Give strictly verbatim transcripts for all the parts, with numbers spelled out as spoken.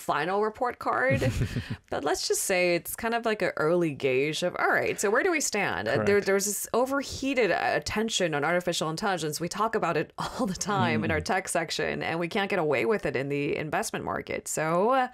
final report card, but let's just say it's kind of like an early gauge of, all right, so where do we stand? Uh, There, there's this overheated attention on artificial intelligence. We talk about it all the time mm. in our tech section, and we can't get away with it in the investment market. So uh,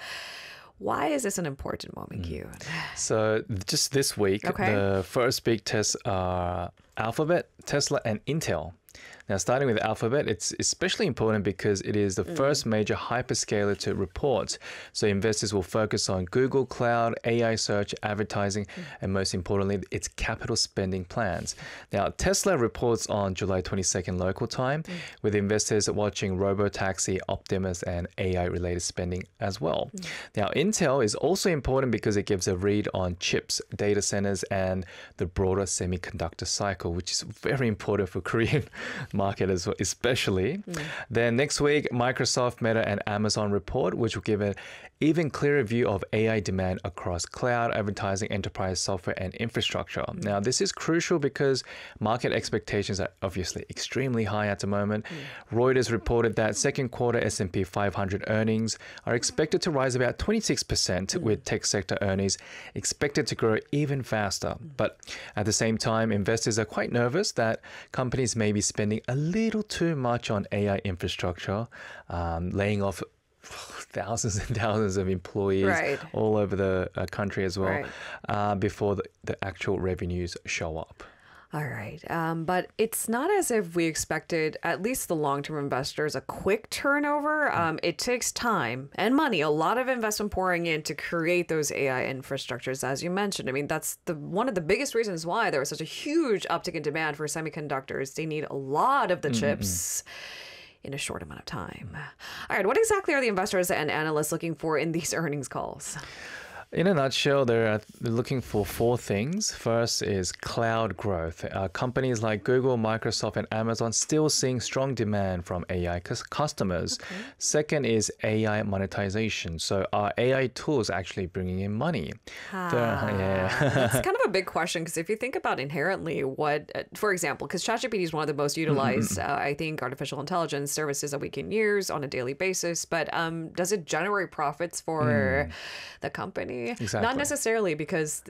why is this an important moment, Q? Mm. So just this week, okay. the first big tests are Alphabet, Tesla, and Intel. Now, starting with Alphabet, it's especially important because it is the mm. first major hyperscaler to report. So investors will focus on Google Cloud, A I search, advertising, mm. and most importantly, its capital spending plans. Now, Tesla reports on July twenty-second local time, mm. with investors watching Robotaxi, Optimus, and A I-related spending as well. Mm. Now, Intel is also important because it gives a read on chips, data centers, and the broader semiconductor cycle, which is very important for Korean market as well, especially. Mm. Then next week, Microsoft, Meta, and Amazon report, which will give an even clearer view of A I demand across cloud, advertising, enterprise software, and infrastructure. Mm. Now, this is crucial because market expectations are obviously extremely high at the moment. Mm. Reuters reported that second quarter S and P five hundred earnings are expected to rise about twenty-six percent, mm. with tech sector earnings expected to grow even faster. Mm. But at the same time, investors are quite nervous that companies may be spending a little too much on A I infrastructure, um, laying off thousands and thousands of employees right. all over the uh, country as well, right. uh, before the, the actual revenues show up. All right. Um, but it's not as if we expected, at least the long-term investors, a quick turnover. Um, it takes time and money, a lot of investment pouring in to create those A I infrastructures, as you mentioned. I mean, that's the one of the biggest reasons why there was such a huge uptick in demand for semiconductors. They need a lot of the mm-hmm. chips in a short amount of time. All right. What exactly are the investors and analysts looking for in these earnings calls? In a nutshell, they're looking for four things. First is cloud growth. Uh, companies like Google, Microsoft, and Amazon still seeing strong demand from A I customers. Okay. Second is A I monetization. So are A I tools actually bringing in money? Ah, Third, yeah. That's kind of a big question because if you think about inherently what, for example, because ChatGPT is one of the most utilized, mm-hmm. uh, I think, artificial intelligence services that we can use on a daily basis. But um, does it generate profits for mm. the company? Exactly. Not necessarily, because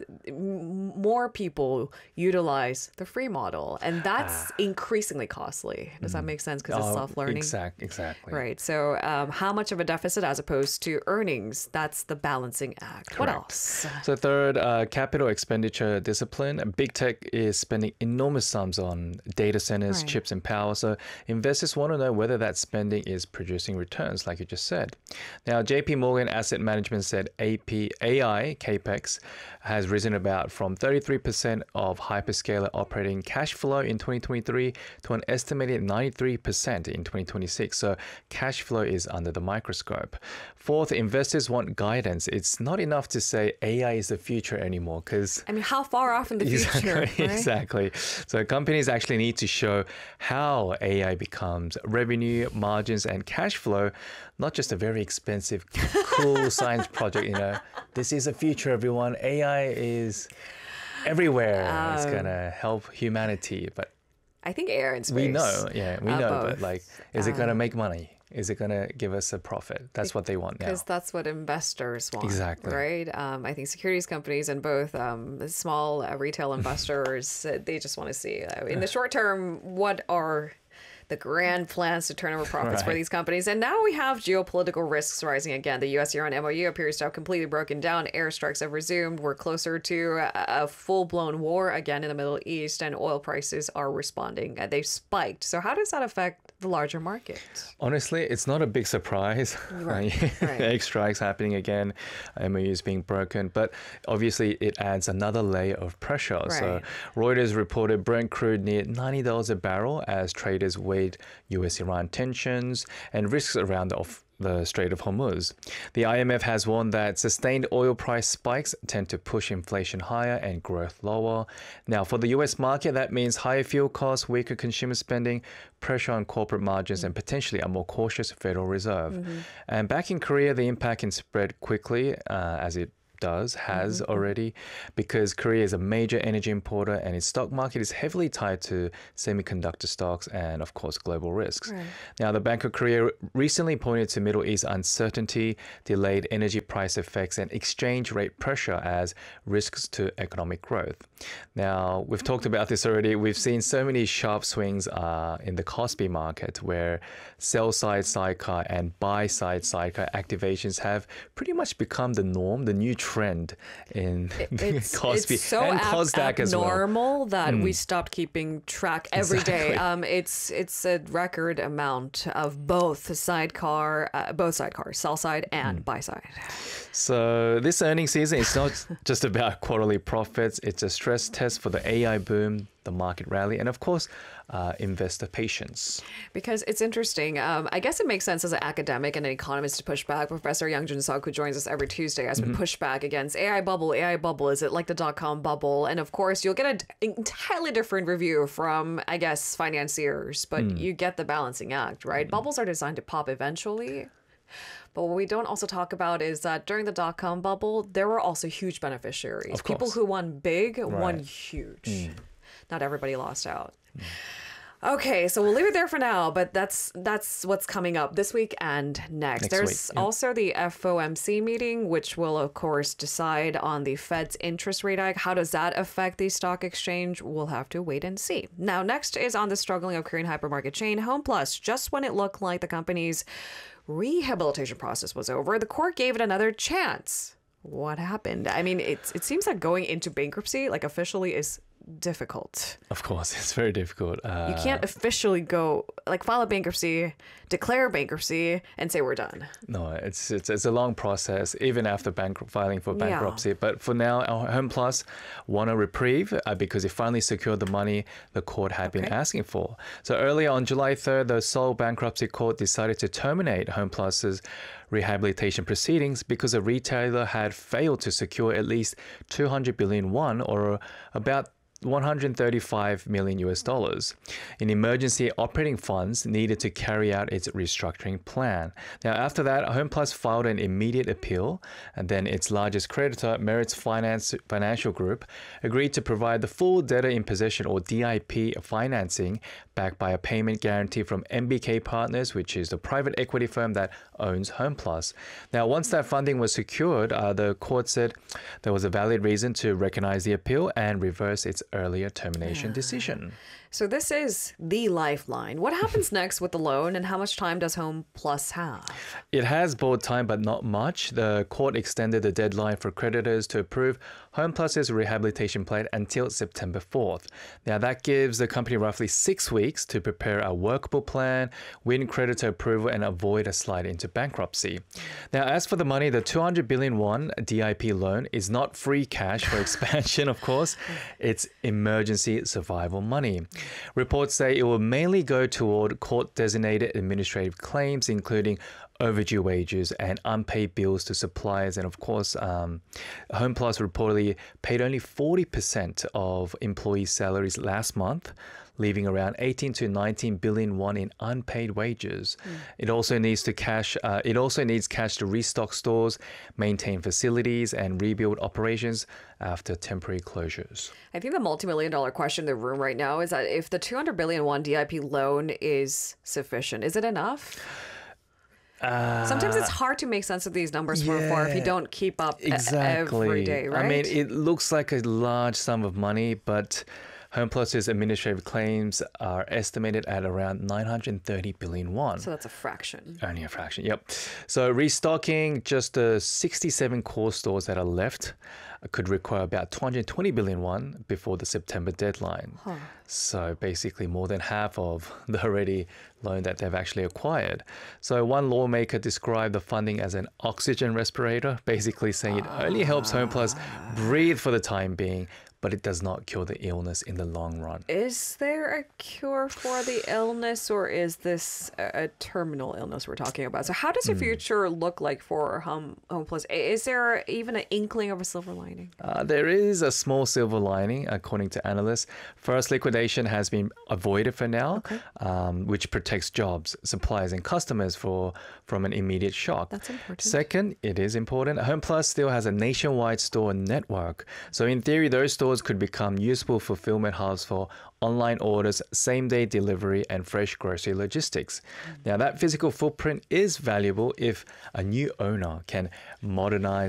more people utilize the free model, and that's ah. increasingly costly. Does mm. that make sense? Because oh, it's self-learning. Exact, exactly. Right. So um, how much of a deficit as opposed to earnings? That's the balancing act. Correct. What else? So third, uh, capital expenditure discipline. Big tech is spending enormous sums on data centers, right. chips, and power. So investors want to know whether that spending is producing returns, like you just said. Now, J P Morgan Asset Management said A P A I CapEx has risen about from thirty-three percent of hyperscaler operating cash flow in twenty twenty-three to an estimated ninety-three percent in twenty twenty-six. So cash flow is under the microscope. Fourth, investors want guidance. It's not enough to say A I is the future anymore, because I mean, how far off in the exactly, future? Right? Exactly. So companies actually need to show how A I becomes revenue, margins, and cash flow, not just a very expensive, cool science project. You know, this is the future, everyone. A I is everywhere. Um, it's gonna help humanity, but I think air and space. We know, yeah, we uh, know, both. but like, is it um, gonna make money? Is it going to give us a profit? That's what they want now. Because that's what investors want. Exactly. Right? Um, I think securities companies and both um, small uh, retail investors, uh, they just want to see, uh, in the short term, what are the grand plans to turn over profits right. for these companies. And now we have geopolitical risks rising again. The U S Iran M O U appears to have completely broken down. Airstrikes have resumed. We're closer to a, a full-blown war again in the Middle East, and oil prices are responding. Uh, they've spiked. So how does that affect the larger market? Honestly, it's not a big surprise. Right. right. Airstrikes happening again, M O Us being broken, but obviously it adds another layer of pressure. Right. So Reuters reported Brent crude near ninety dollars a barrel as traders weighed U S Iran tensions and risks around the off the Strait of Hormuz. The I M F has warned that sustained oil price spikes tend to push inflation higher and growth lower. Now, for the U S market, that means higher fuel costs, weaker consumer spending, pressure on corporate margins, and potentially a more cautious Federal Reserve. Mm-hmm. And back in Korea, the impact can spread quickly uh, as it does, has mm-hmm. already, because Korea is a major energy importer and its stock market is heavily tied to semiconductor stocks and, of course, global risks. Right. Now, the Bank of Korea recently pointed to Middle East uncertainty, delayed energy price effects, and exchange rate pressure as risks to economic growth. Now, we've talked about this already. We've seen so many sharp swings uh, in the Kospi market where sell-side sidecar and buy-side sidecar activations have pretty much become the norm, the new trend in it's, Kospi it's so and ab- Kosdaq as well. abnormal that mm. we stopped keeping track every exactly. day. Um, it's it's a record amount of both sidecar, uh, both sidecars, sell side and mm. buy side. So this earnings season is not just about quarterly profits. It's a stress test for the A I boom, the market rally, and of course, uh, investor patience. Because it's interesting. Um, I guess it makes sense as an academic and an economist to push back. Professor Yang Jun Suk, who joins us every Tuesday, has been mm-hmm. pushed back against A I bubble, A I bubble. Is it like the dot-com bubble? And of course, you'll get an entirely different review from, I guess, financiers, but mm. you get the balancing act, right? Mm. Bubbles are designed to pop eventually. But what we don't also talk about is that during the dot-com bubble, there were also huge beneficiaries. Of People course. who won big right. won huge. Mm. Not everybody lost out. Mm. Okay, so we'll leave it there for now, but that's that's what's coming up this week and next. next There's week, yeah. also the F O M C meeting, which will, of course, decide on the Fed's interest rate hike. How does that affect the stock exchange? We'll have to wait and see. Now, next is on the struggling of Korean hypermarket chain Home Plus. Just when it looked like the company's rehabilitation process was over, the court gave it another chance. What happened? I mean, it's, it seems like going into bankruptcy, like officially, is difficult. Of course, it's very difficult. Uh, you can't officially go, like, file a bankruptcy, declare bankruptcy, and say we're done. No, it's it's, it's a long process, even after bank- filing for bankruptcy. Yeah. But for now, Home Plus won a reprieve uh, because it finally secured the money the court had okay. been asking for. So earlier on July third, the Seoul Bankruptcy Court decided to terminate Home Plus's rehabilitation proceedings because a retailer had failed to secure at least two hundred billion won, or about one hundred thirty-five million U S dollars in emergency operating funds needed to carry out its restructuring plan. Now, after that, Home Plus filed an immediate appeal, and then its largest creditor, Meritz Finance Financial Group, agreed to provide the full debtor in possession, or D I P, financing backed by a payment guarantee from M B K Partners, which is the private equity firm that owns Home Plus. Now, once that funding was secured, uh, the court said there was a valid reason to recognize the appeal and reverse its earlier termination decision. So this is the lifeline. What happens next with the loan, and how much time does Home Plus have? It has bought time, but not much. The court extended the deadline for creditors to approve Home Plus's rehabilitation plan until September fourth. Now, that gives the company roughly six weeks to prepare a workable plan, win creditor approval, and avoid a slide into bankruptcy. Now, as for the money, the two hundred billion won D I P loan is not free cash for expansion, of course. It's emergency survival money. Reports say it will mainly go toward court-designated administrative claims, including overdue wages and unpaid bills to suppliers. And of course, um, Home Plus reportedly paid only forty percent of employee salaries last month, leaving around eighteen to nineteen billion won in unpaid wages. Mm. It also needs to cash. Uh, it also needs cash to restock stores, maintain facilities, and rebuild operations after temporary closures. I think the multi-million dollar question in the room right now is that if the two hundred billion won D I P loan is sufficient, is it enough? Uh, Sometimes it's hard to make sense of these numbers yeah, for if you don't keep up exactly. every day, right? I mean, it looks like a large sum of money, but Home Plus's administrative claims are estimated at around nine hundred thirty billion won. So that's a fraction. Only a fraction, yep. So restocking just the sixty-seven core stores that are left could require about two hundred twenty billion won before the September deadline. Huh. So basically more than half of the already loan that they've actually acquired. So one lawmaker described the funding as an oxygen respirator, basically saying it only helps Home Plus breathe for the time being, but it does not cure the illness in the long run. Is there a cure for the illness, or is this a, a terminal illness we're talking about? So how does the future mm. look like for Home, Home Plus? Is there even an inkling of a silver lining? Uh, there is a small silver lining, according to analysts. First, liquidation has been avoided for now, okay. um, which protects jobs, suppliers, and customers for from an immediate shock. That's important. Second, it is important. Home Plus still has a nationwide store network. So in theory, those stores could become useful fulfillment hubs for online orders, same-day delivery, and fresh grocery logistics. Mm. Now, that physical footprint is valuable if a new owner can modernize